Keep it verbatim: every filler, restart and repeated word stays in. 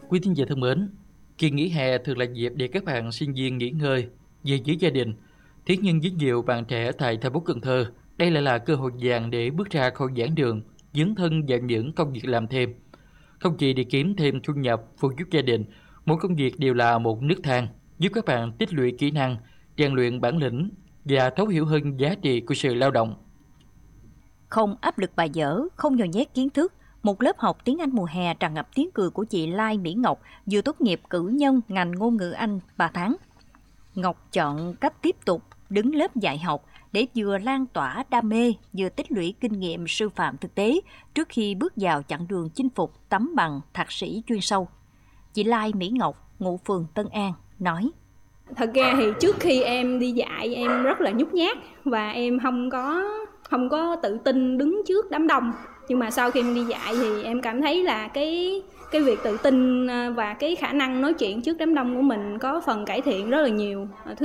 Quý thính giả thân mến, kỳ nghỉ hè thường là dịp để các bạn sinh viên nghỉ ngơi, về với gia đình. Thế nhưng với nhiều bạn trẻ tại thành phố Cần Thơ, đây lại là cơ hội vàng để bước ra khỏi giảng đường, dấn thân vào những công việc làm thêm. Không chỉ để kiếm thêm thu nhập phụ giúp gia đình, mỗi công việc đều là một nước thang giúp các bạn tích lũy kỹ năng, rèn luyện bản lĩnh và thấu hiểu hơn giá trị của sự lao động. Không áp lực bài vở, không nhồi nhét kiến thức, một lớp học tiếng Anh mùa hè tràn ngập tiếng cười của chị Lai Mỹ Ngọc vừa tốt nghiệp cử nhân ngành ngôn ngữ Anh ba tháng. Ngọc chọn cách tiếp tục đứng lớp dạy học để vừa lan tỏa đam mê, vừa tích lũy kinh nghiệm sư phạm thực tế trước khi bước vào chặng đường chinh phục tấm bằng thạc sĩ chuyên sâu. Chị Lai Mỹ Ngọc, ngụ phường Tân An, nói: Thật ra thì trước khi em đi dạy em rất là nhút nhát và em không có không có tự tin đứng trước đám đông. Nhưng mà sau khi em đi dạy thì em cảm thấy là cái cái việc tự tin và cái khả năng nói chuyện trước đám đông của mình có phần cải thiện rất là nhiều. Thứ